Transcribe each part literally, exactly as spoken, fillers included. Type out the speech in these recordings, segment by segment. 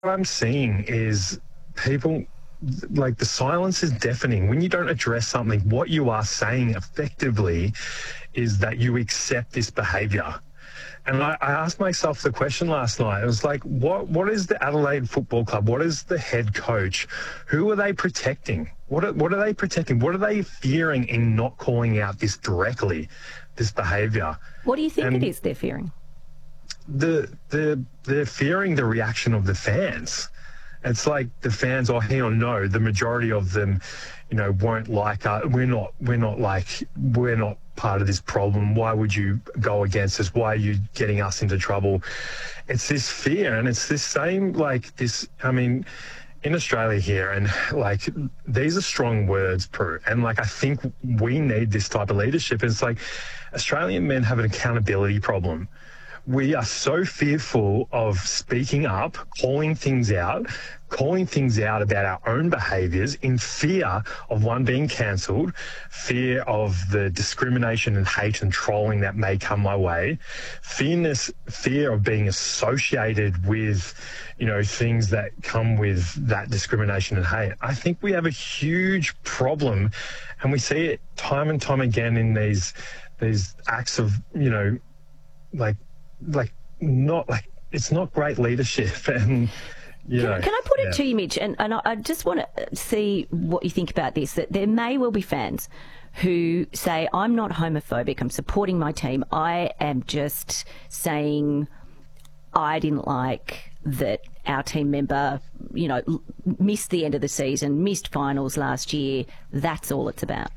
I'm seeing is people, like, the silence is deafening. When you don't address something, what you are saying effectively is that you accept this behaviour. And I, I asked myself the question last night. I was like, what what is the Adelaide Football Club? What is the head coach? Who are they protecting? What are, what are they protecting? What are they fearing in not calling out this directly, this behaviour? What do you think and it is they're fearing? The, the, they're fearing the reaction of the fans. It's like the fans are here or no, the majority of them, you know, won't like us. We're not, we're not like, we're not part of this problem. Why would you go against us? Why are you getting us into trouble? It's this fear, and it's this same, like this, I mean, in Australia here, and like, these are strong words, Prue. And like, I think we need this type of leadership. It's like, Australian men have an accountability problem. We are so fearful of speaking up, calling things out, calling things out about our own behaviours in fear of, one, being cancelled, fear of the discrimination and hate and trolling that may come my way, fearness, fear of being associated with, you know, things that come with that discrimination and hate. I think we have a huge problem, and we see it time and time again in these these acts of, you know, like, like not like it's not great leadership. And you can, know, can I put yeah. it to you, Mitch? And, and I, I just want to see what you think about this. That there may well be fans who say, "I'm not homophobic. I'm supporting my team. I am just saying I didn't like that our team member, you know, missed the end of the season, missed finals last year. That's all it's about."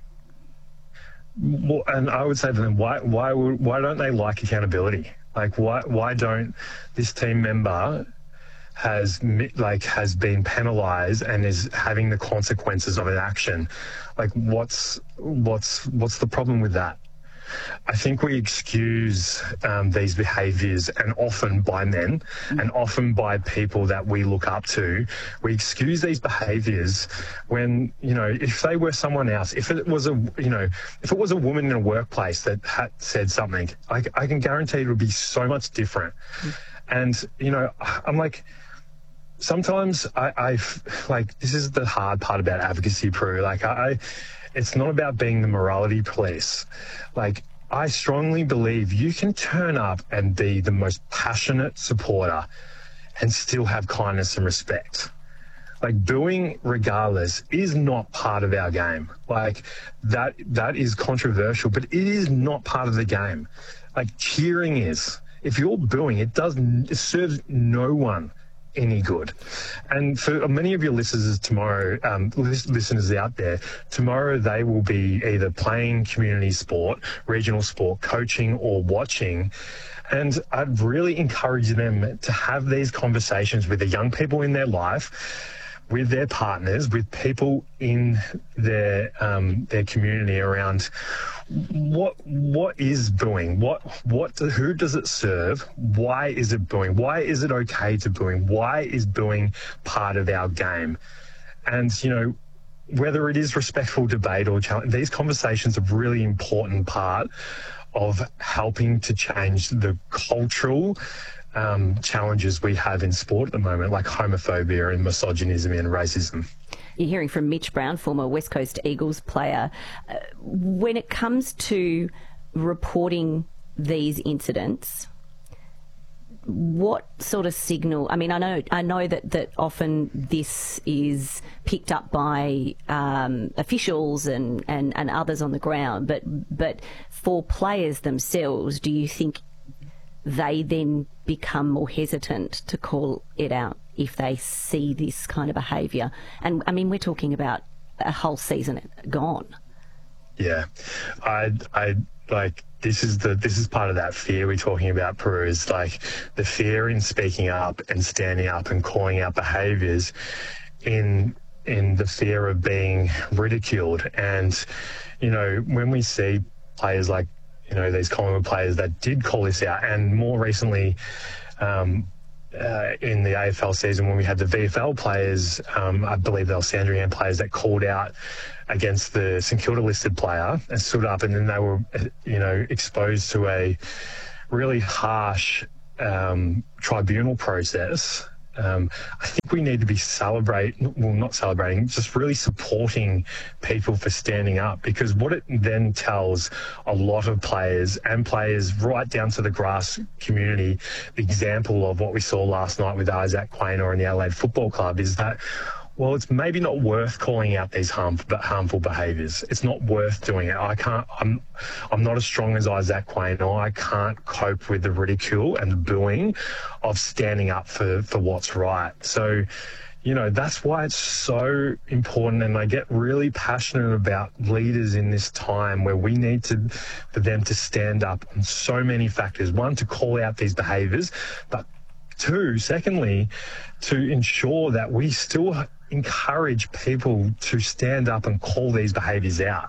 Well, and I would say to them, why, why, would, why don't they like accountability? Like, why, why don't this team member has like has been penalised and is having the consequences of an action? Like, what's what's what's the problem with that? I think we excuse um, these behaviours, and often by men and often by people that we look up to. We excuse these behaviours when, you know, if they were someone else, if it was a, you know, if it was a woman in a workplace that had said something, I, I can guarantee it would be so much different. And, you know, I'm like, sometimes I, I like, this is the hard part about advocacy, Prue. Like, I, it's not about being the morality police. Like, I strongly believe you can turn up and be the most passionate supporter and still have kindness and respect. Like, booing regardless is not part of our game. Like, that that is controversial, but it is not part of the game. Like, cheering is. If you're booing, it doesn't, it serves no one any good. And for many of your listeners tomorrow, um, listeners out there, tomorrow they will be either playing community sport, regional sport, coaching or watching. And I'd really encourage them to have these conversations with the young people in their life, with their partners, with people in their um, their community around what what is booing, what what who does it serve, why is it booing, why is it okay to booing, why is booing part of our game, and you know, whether it is respectful debate or challenge, these conversations are a really important part of helping to change the cultural Um, challenges we have in sport at the moment, like homophobia and misogynism and racism. You're hearing from Mitch Brown, former West Coast Eagles player. Uh, when it comes to reporting these incidents, what sort of signal? I mean, I know I know that, that often this is picked up by um, officials and, and, and others on the ground, but but for players themselves, do you think they then become more hesitant to call it out if they see this kind of behaviour? And I mean, we're talking about a whole season gone. Yeah, I, I like this is the this is part of that fear we're talking about, Prue, is like the fear in speaking up and standing up and calling out behaviours in in the fear of being ridiculed. And you know, when we see players like, you know, these Collingwood players that did call this out, and more recently um, uh, in the A F L season when we had the V F L players, um, I believe they were Sandringham players that called out against the St Kilda listed player and stood up, and then they were, you know, exposed to a really harsh um, tribunal process. Um, I think we need to be celebrate, well, not celebrating, just really supporting people for standing up, because what it then tells a lot of players and players right down to the grass community, the example of what we saw last night with Isaac Quaynor and the Adelaide Football Club is that, well, it's maybe not worth calling out these harmful, harmful behaviours. It's not worth doing it. I can't, I'm, I'm not as strong as Isaac Quaynor. I can't cope with the ridicule and the booing of standing up for, for what's right. So, you know, that's why it's so important. And I get really passionate about leaders in this time where we need to, for them to stand up on so many factors. One, to call out these behaviours, but two, secondly, to ensure that we still encourage people to stand up and call these behaviours out.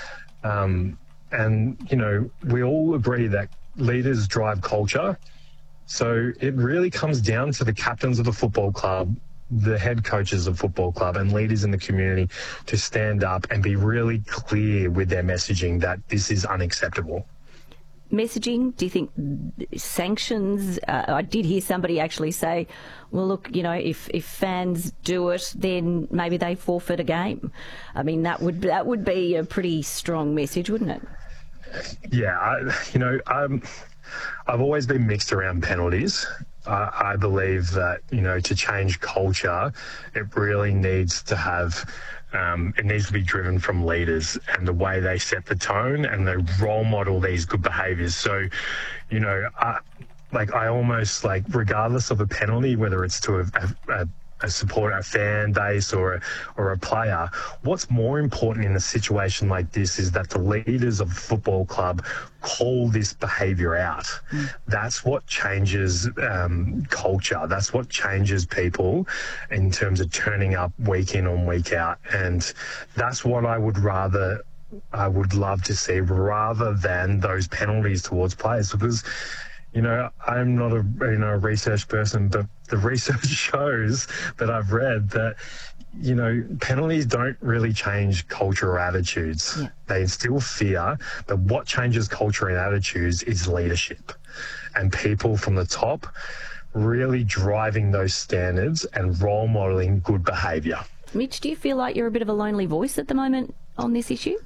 Um, and, you know, we all agree that leaders drive culture. So it really comes down to the captains of the football club, the head coaches of football club and leaders in the community to stand up and be really clear with their messaging that this is unacceptable. Messaging, do you think sanctions? Uh, I did hear somebody actually say, well, look, you know, if, if fans do it, then maybe they forfeit a game. I mean, that would that would be a pretty strong message, wouldn't it? Yeah, I, you know, I'm, I've always been mixed around penalties. I, I believe that, you know, to change culture, it really needs to have... Um, it needs to be driven from leaders and the way they set the tone and they role model these good behaviours. So, you know, I, like I almost like, regardless of a penalty, whether it's to a, a, a supporter, a fan base or a, or a player, what's more important in a situation like this is that the leaders of the football club call this behaviour out. Mm. That's what changes um, culture. That's what changes people in terms of turning up week in and week out. And that's what I would rather, I would love to see rather than those penalties towards players, because, you know, I'm not a you know a research person, but the research shows that I've read that, you know, penalties don't really change culture or attitudes. Yeah. They instill fear, but what changes culture and attitudes is leadership and people from the top really driving those standards and role modelling good behaviour. Mitch, do you feel like you're a bit of a lonely voice at the moment on this issue?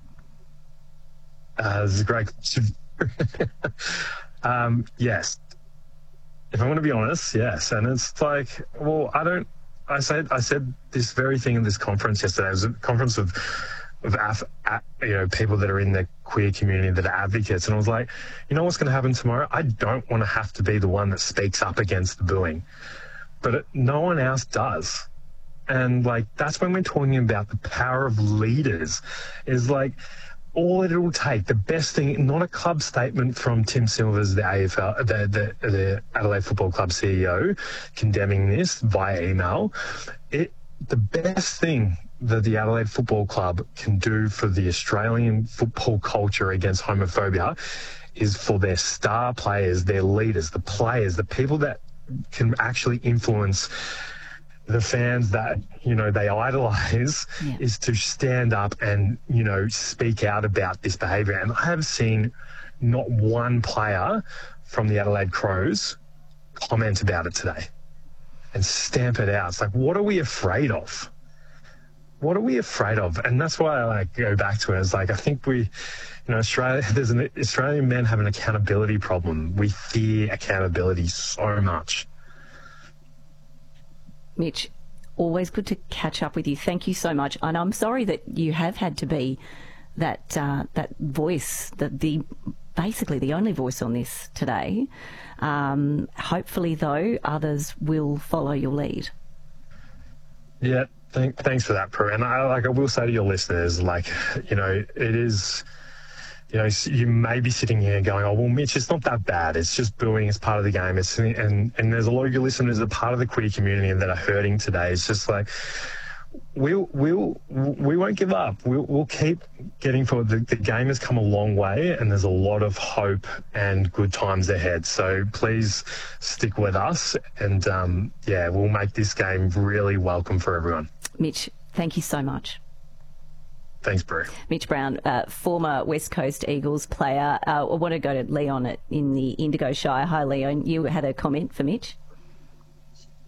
Uh, this is a great question. Um, yes. If I'm going to be honest, yes. And it's like, well, I don't, I said, I said this very thing in this conference yesterday. It was a conference of, of, af, a, you know, people that are in the queer community that are advocates. And I was like, you know what's going to happen tomorrow? I don't want to have to be the one that speaks up against the booing, but it, no one else does. And like, that's when we're talking about the power of leaders is like, all it will take, the best thing, not a club statement from Tim Silvers, the A F L, the, the, the Adelaide Football Club C E O, condemning this via email. It, the best thing that the Adelaide Football Club can do for the Australian football culture against homophobia is for their star players, their leaders, the players, the people that can actually influence the fans that, you know, they idolise, yeah. is to stand up and, you know, speak out about this behaviour. And I have seen not one player from the Adelaide Crows comment about it today and stamp it out. It's like, what are we afraid of? What are we afraid of? And that's why I like go back to it. It's like, I think we, you know, Australia, there's an Australian men have an accountability problem. We fear accountability so much. Mitch, always good to catch up with you. Thank you so much. And I'm sorry that you have had to be that uh, that voice, that the basically the only voice on this today. Um, hopefully, though, others will follow your lead. Yeah, thank, thanks for that, Prue. And I, like I will say to your listeners, like, you know, it is. You know, you may be sitting here going, oh, well, Mitch, it's not that bad. It's just booing. It's part of the game. It's and, and there's a lot of your listeners that are part of the queer community that are hurting today. It's just like, we'll, we'll, we won't give up. We'll, we'll keep getting forward. The, the game has come a long way and there's a lot of hope and good times ahead. So please stick with us. And, um, yeah, we'll make this game really welcome for everyone. Mitch, thank you so much. Thanks, Prue. Mitch Brown, uh, former West Coast Eagles player. Uh, I want to go to Leon at, in the Indigo Shire. Hi, Leon. You had a comment for Mitch?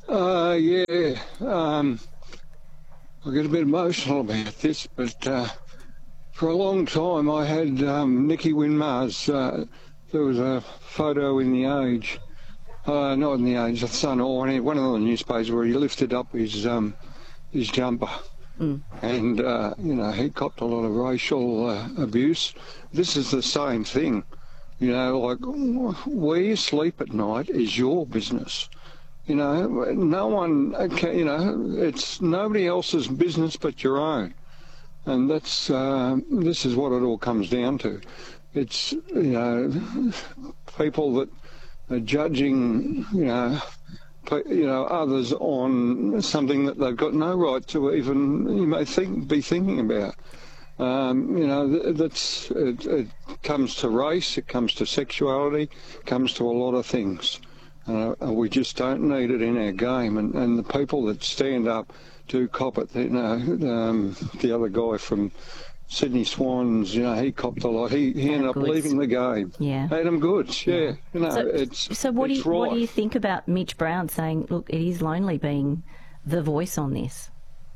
Uh, yeah. Um, I get a bit emotional about this, but uh, for a long time I had um, Nicky Winmar's. Uh, there was a photo in The Age, uh, not in The Age, the Sun, or one of the newspapers where he lifted up his um, his jumper. Mm. And, uh, you know, he copped a lot of racial uh, abuse. This is the same thing. You know, like, where you sleep at night is your business. You know, no one, can, you know, it's nobody else's business but your own. And that's, uh, this is what it all comes down to. It's, you know, people that are judging, you know, you know, others on something that they've got no right to even, you may think, be thinking about. Um, you know, that's, it, it comes to race, it comes to sexuality, it comes to a lot of things. Uh, we just don't need it in our game. And, and the people that stand up to cop it, you know, um, the other guy from Sydney Swans, you know, he copped a lot. He, he ended up Goods. leaving the game. Yeah. Adam Goods, yeah. yeah. You know, so, it's So what, it's do you, right. what do you think about Mitch Brown saying, look, it is lonely being the voice on this?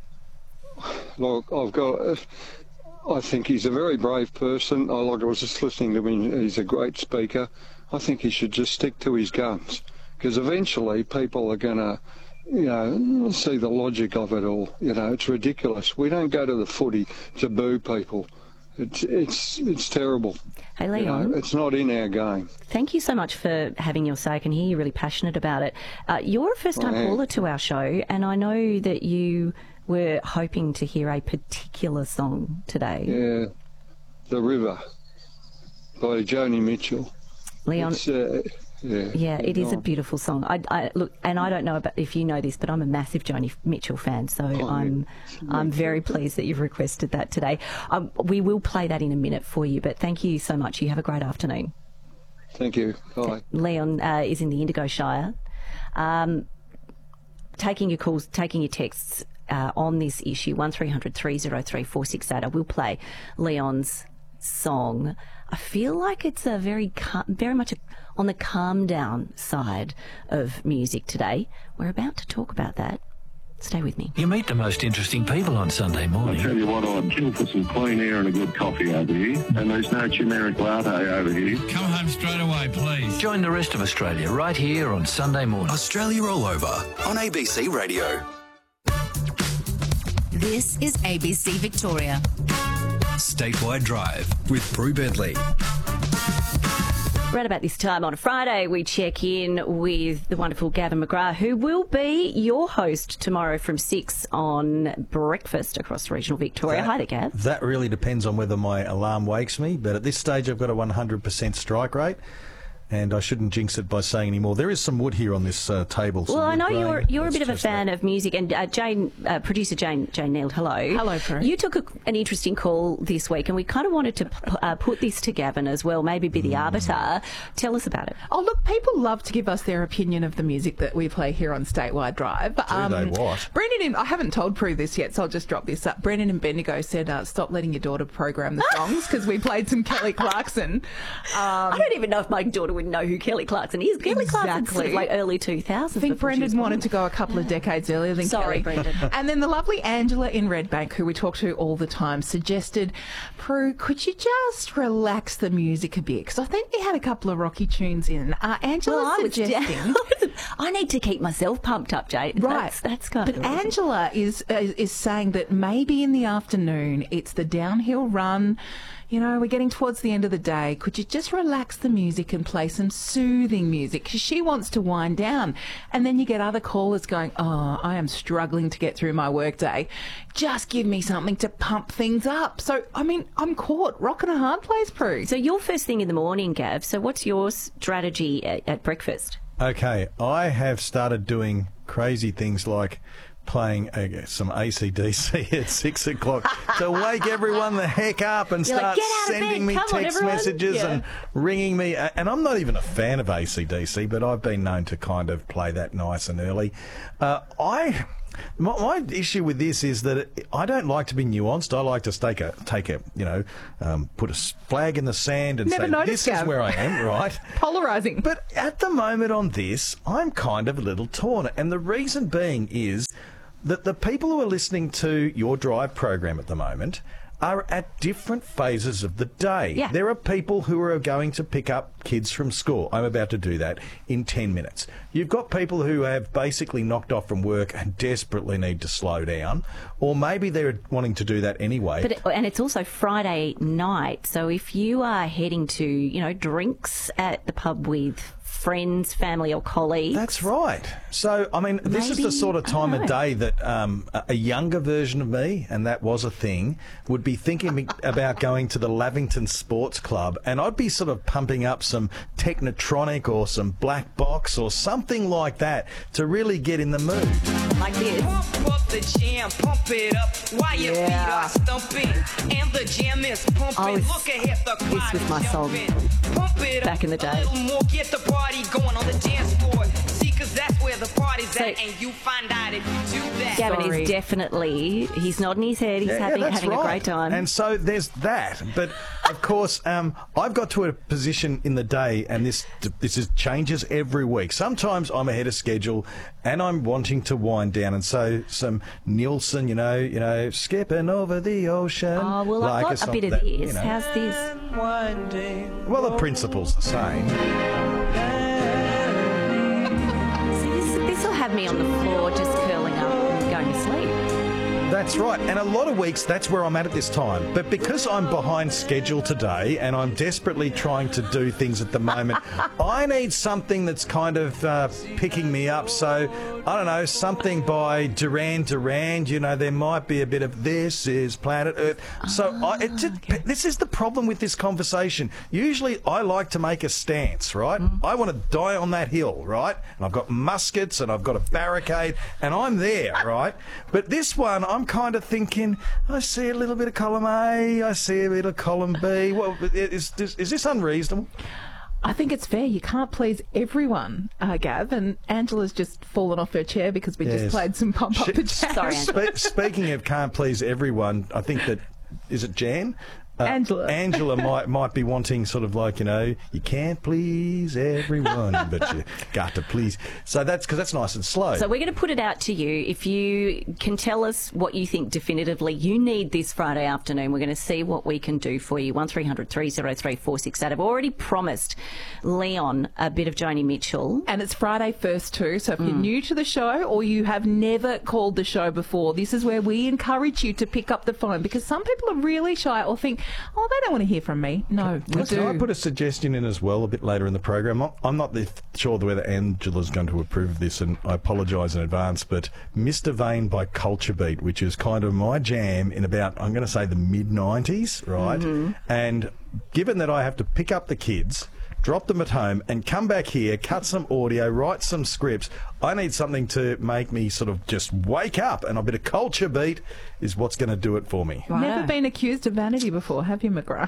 Look, I've got... I think he's a very brave person. I like. I was just listening to him. He's a great speaker. I think he should just stick to his guns, because eventually people are going to, you know, see the logic of it all. You know, it's ridiculous. We don't go to the footy to boo people. It's it's it's terrible. Hey, Leon. You know, it's not in our game. Thank you so much for having your say. I can hear you're really passionate about it. Uh, you're a first-time caller to our show, and I know that you were hoping to hear a particular song today. Yeah, The River by Joni Mitchell. Leon. It's, uh, yeah, yeah, it is a beautiful song. I, I look, and I don't know about if you know this, but I'm a massive Joni Mitchell fan, so oh, I'm yeah. I'm very pleased that you've requested that today. Um, we will play that in a minute for you, but thank you so much. You have a great afternoon. Thank you. Bye. Leon uh, is in the Indigo Shire. Um, taking your calls, taking your texts. Uh, on this issue, one three hundred three oh three four six eight. I will play Leon's song. I feel like it's a very, cal- very much a, on the calm down side of music today. We're about to talk about that. Stay with me. You meet the most interesting people on Sunday morning. I tell you what, I'd kill for some clean air and a good coffee over here, and there's no generic latte over here. Come home straight away, please. Join the rest of Australia right here on Sunday morning. Australia All Over on A B C Radio. This is A B C Victoria. Statewide Drive with Prue Bentley. Right about this time on a Friday, we check in with the wonderful Gavin McGrath, who will be your host tomorrow from six on Breakfast across regional Victoria. That, Hi there, Gav. That really depends on whether my alarm wakes me, but at this stage I've got a one hundred percent strike rate. And I shouldn't jinx it by saying any more. There is some wood here on this uh, table. Well, I know grain. you're you're That's a bit of a fan that. of music, and uh, Jane, uh, producer Jane Jane Neild, hello. Hello, Prue. You took a, an interesting call this week, and we kind of wanted to p- uh, put this to Gavin as well, maybe be the mm. arbiter. Tell us about it. Oh, look, people love to give us their opinion of the music that we play here on Statewide Drive. Do um, they what? Brendan and I haven't told Prue this yet, so I'll just drop this up. Brendan and Bendigo said, uh, stop letting your daughter program the songs, because we played some Kelly Clarkson. Um, I don't even know if my daughter would know who Kelly Clarkson is. Kelly Clarkson's Exactly. sort of like early two thousands. I think Brendan wanted to go a couple of decades earlier than Sorry, Kelly. Brendan. And then the lovely Angela in Redbank, who we talk to all the time, suggested, Prue, could you just relax the music a bit? Because I think we had a couple of rocky tunes in. Uh, Angela Well, I was suggesting... I need to keep myself pumped up, Jade. Right. That's, that's kind but of... But Angela is, uh, is saying that maybe in the afternoon it's the downhill run. You know, we're getting towards the end of the day. Could you just relax the music and play some soothing music? Because she wants to wind down. And then you get other callers going, oh, I am struggling to get through my workday. Just give me something to pump things up. So, I mean, I'm caught. Rock and a hard place, Prue. So you're first thing in the morning, Gav. So what's your strategy at, at breakfast? Okay, I have started doing crazy things like playing uh, some A C D C at six o'clock to wake everyone the heck up and You're start like, sending bed. me Come on, text everyone. messages Yeah. and ringing me. And I'm not even a fan of A C D C, but I've been known to kind of play that nice and early. Uh, I My, my issue with this is that it, I don't like to be nuanced. I like to take a, take a, you know, um, put a s- flag in the sand and Never say, noticed, this is Gav. where I am, right? Polarising. But at the moment on this, I'm kind of a little torn. And the reason being is that the people who are listening to your Drive program at the moment are at different phases of the day. Yeah. There are people who are going to pick up kids from school. I'm about to do that in ten minutes. You've got people who have basically knocked off from work and desperately need to slow down, or maybe they're wanting to do that anyway. But it, and it's also Friday night, so if you are heading to, you know, drinks at the pub with friends, family or colleagues. That's right. So, I mean, this is the Maybe- sort of time I don't of know. day that um, a a younger version of me, and that was a thing, would be thinking about going to the Lavington Sports Club, and I'd be sort of pumping up some Technotronic or some Black Box or something like that to really get in the mood. Like this. Pump up the jam, pump it up while your feet Yeah. are stumping. And the jam is pumping. I was- Look ahead, the this crowd was is my song jumping. Pump it back up in the day. a little more, get the party going on the dance floor. See, cause that's where the party's So- at, and you find out if you do that. Gavin Sorry. is definitely, he's nodding his head, he's Yeah, yeah, having, that's having right. a great time. And so there's that. But of course, um, I've got to a position in the day, and this this is changes every week. Sometimes I'm ahead of schedule, and I'm wanting to wind down, and so some Nielsen, you know, you know, skipping over the ocean. Oh, well, like I've got a song bit of that, this. you know. How's this? Well, the principle's the same. See, this, this will have me on the floor just curling up and going to sleep. That's right. And a lot of weeks, that's where I'm at at this time. But because I'm behind schedule today and I'm desperately trying to do things at the moment, I need something that's kind of uh, picking me up. So, I don't know, something by Duran Duran. You know, there might be a bit of This Is Planet Earth. So, I, it just, this is the problem with this conversation. Usually, I like to make a stance, right? I want to die on that hill, right? And I've got muskets and I've got a barricade and I'm there, right? But this one, I'm kind of thinking, I see a little bit of column A, I see a bit of column B. Well, is this, is this unreasonable? I think it's fair. You can't please everyone, uh, Gav. And Angela's just fallen off her chair because we Yes. just played some Pump Up Sh- the Jam. Sorry, Angela. Spe- speaking of can't please everyone, I think that, is it Jan? Uh, Angela. Angela might might be wanting sort of like, you know, you can't please everyone, but you got to please. So that's because that's nice and slow. So we're going to put it out to you. If you can tell us what you think definitively you need this Friday afternoon, we're going to see what we can do for you. one three hundred three oh three four six eight. I've already promised Leon a bit of Joni Mitchell. And it's Friday first too, so if you're new to the show or you have never called the show before, this is where we encourage you to pick up the phone, because some people are really shy or think, oh, they don't want to hear from me. No, we Can do. I put a suggestion in as well a bit later in the program? I'm- I'm not the- sure whether Angela's going to approve of this, and I apologise in advance, but Mister Vane by Culture Beat, which is kind of my jam in about, I'm going to say, the mid nineties, right? And given that I have to pick up the kids, drop them at home and come back here, cut some audio, write some scripts, I need something to make me sort of just wake up, and a bit of Culture Beat is what's going to do it for me. Never been accused of vanity before, have you, McGrath?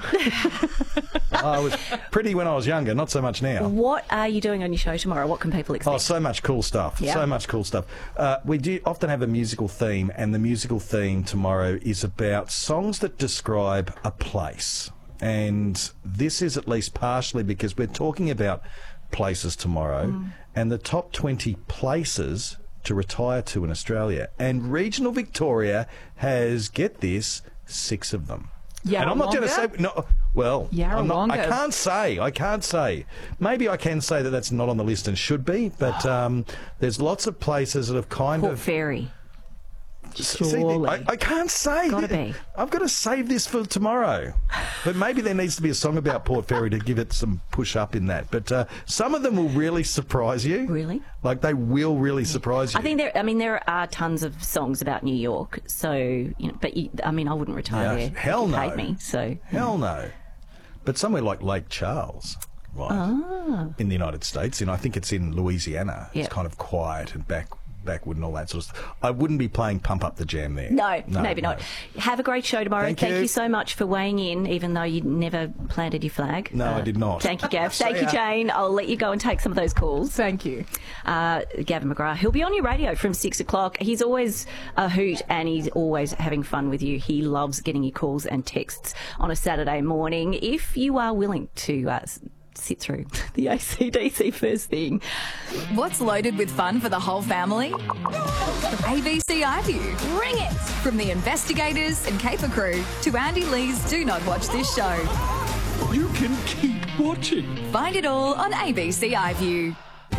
I was pretty when I was younger, not so much now. What are you doing on your show tomorrow? What can people expect? Oh, so much cool stuff. Yeah. So much cool stuff. Uh, we do often have a musical theme, and the musical theme tomorrow is about songs that describe a place. And this is at least partially because we're talking about places tomorrow, Mm. and the top twenty places to retire to in Australia. And regional Victoria has, get this, six of them. And I'm not going to say Yarrawonga? no. Well, I'm not, I Yarrawonga. can't say. I can't say. Maybe I can say that that's not on the list and should be. But um, there's lots of places that have kind Port of. Fairy. See, Surely. I, I can't say. Gotta be. I've got to save this for tomorrow. But maybe there needs to be a song about Port Fairy to give it some push up in that. But uh, some of them will really surprise you. Really? Like they will really surprise you. I think there. I mean, there are tons of songs about New York. So, you know, but you, I mean, I wouldn't retire Yeah, there. hell if you no. paid me. So, Hell no. But somewhere like Lake Charles, right, Ah. in the United States, and I think it's in Louisiana, Yeah. it's kind of quiet and back backwood and all that sort of stuff. I wouldn't be playing Pump Up the Jam there. No, no maybe no. not. Have a great show tomorrow. Thank, thank you. you so much for weighing in, even though you never planted your flag. No, uh, I did not. Thank you, Gav. Thank you, Jane. I'll let you go and take some of those calls. Thank you. Uh, Gavin McGrath, he'll be on your radio from six o'clock. He's always a hoot and he's always having fun with you. He loves getting your calls and texts on a Saturday morning. If you are willing to uh, sit through the A C D C first thing. What's loaded with fun for the whole family? A B C iView. Bring it! From the investigators and Caper crew to Andy Lee's Do Not Watch This Show. You can keep watching. Find it all on A B C iView.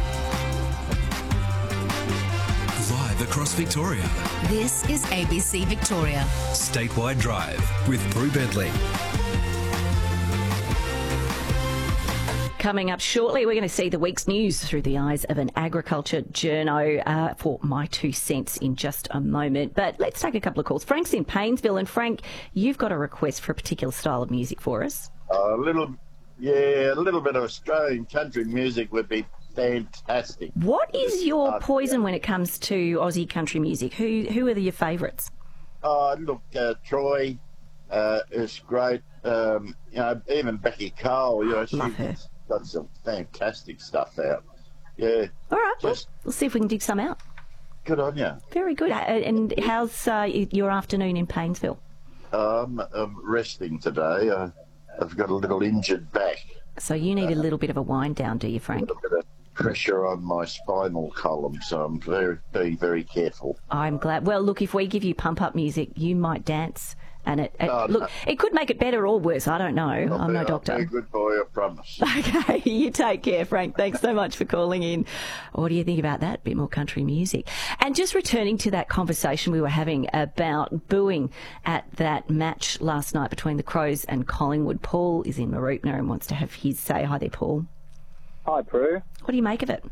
Live across Victoria. This is A B C Victoria. Statewide Drive with Prue Bentley. Coming up shortly, we're going to see the week's news through the eyes of an agriculture journo uh, for My Two Cents in just a moment. But let's take a couple of calls. Frank's in Paynesville, and Frank, you've got a request for a particular style of music for us. A little, yeah, a little bit of Australian country music would be fantastic. What is your poison when it comes to Aussie country music? Who who are your favourites? Oh, look, uh, Troy uh, is great. Um, you know, even Becky Cole, you know, she's got some fantastic stuff out. Yeah. All right, Just, well, we'll see if we can dig some out. Good on you. Very good. Uh, And how's uh, your afternoon in Paynesville? Um, I'm resting today. Uh, I've got a little injured back. So you need a little bit of a wind down, do you, Frank? A little bit of pressure on my spinal column, so I'm very, very, very careful. I'm glad. Well, look, if we give you pump-up music, you might dance. And it, it No, look, no. it could make it better or worse. I don't know. I'll I'm be, no I'll doctor. be a good boy, I promise. Okay, you take care, Frank. Thanks so much for calling in. What do you think about that? A bit more country music. And just returning to that conversation we were having about booing at that match last night between the Crows and Collingwood. Paul is in Mooroopna and wants to have his say. Hi there, Paul. Hi, Prue. What do you make of it?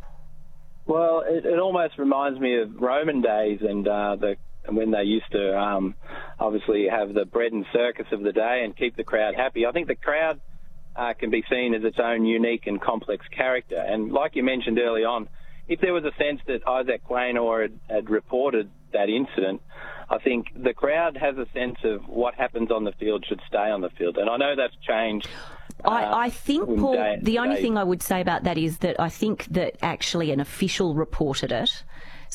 Well, it, it almost reminds me of Roman days and uh, the when they used to um, obviously have the bread and circus of the day and keep the crowd happy. I think the crowd uh, can be seen as its own unique and complex character. And like you mentioned early on, if there was a sense that Isaac Quaynor had, had reported that incident, I think the crowd has a sense of what happens on the field should stay on the field. And I know that's changed. I, uh, I think, from Paul, day- the only day- thing I would say about that is that I think that actually an official reported it.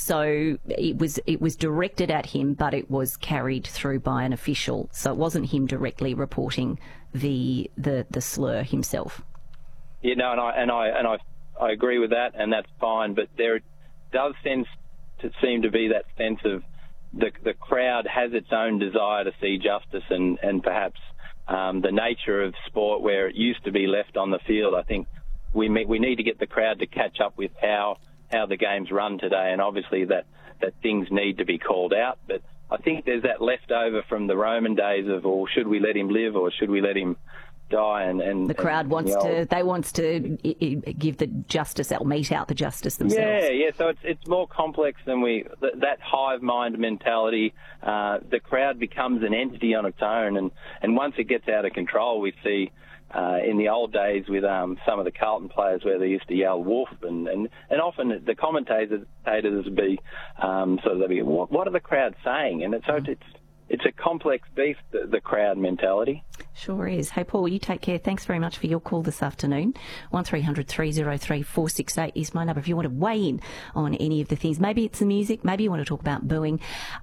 So it was it was directed at him, but it was carried through by an official. So it wasn't him directly reporting the the, the slur himself. Yeah, no, and I and I and I I agree with that, and that's fine. But there does sense to seem to be that sense of the the crowd has its own desire to see justice, and and perhaps um, the nature of sport where it used to be left on the field. I think we we need to get the crowd to catch up with how. how the game's run today, and obviously that, that things need to be called out. But I think there's that leftover from the Roman days of, well, should we let him live or should we let him die? And, and The crowd and, wants you know, to, they wants to i- i- give the justice, they'll mete out the justice themselves. Yeah, yeah. So it's it's more complex than we. Th- that hive mind mentality. Uh, the crowd becomes an entity on its own, and, and once it gets out of control, we see. Uh, in the old days with um, some of the Carlton players where they used to yell wolf, and, and, and often the commentators would be um, sort of, they'd be, what, what are the crowd saying? And it's, so it's it's a complex beast, the, the crowd mentality. Sure is. Hey, Paul, you take care. Thanks very much for your call this afternoon. one three hundred three oh three four six eight is my number if you want to weigh in on any of the things. Maybe it's the music. Maybe you want to talk about booing.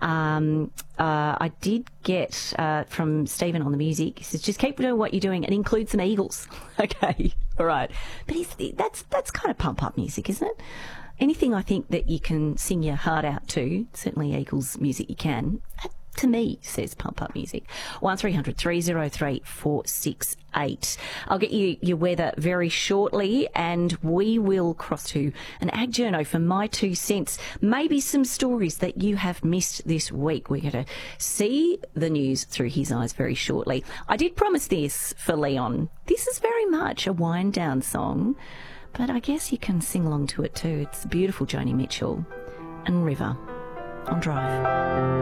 Um, uh, I did get uh, from Stephen on the music. He says, just keep doing what you're doing and include some Eagles. Okay, all right. But he's, that's, that's kind of pump-up music, isn't it? Anything I think that you can sing your heart out to, certainly Eagles music you can, to me, says Pump Up Music. one three hundred three oh three four six eight. I'll get you your weather very shortly, and we will cross to an ag journo for My Two Cents. Maybe some stories that you have missed this week. We're going to see the news through his eyes very shortly. I did promise this for Leon. This is very much a wind-down song, but I guess you can sing along to it too. It's beautiful, Joni Mitchell and River on Drive.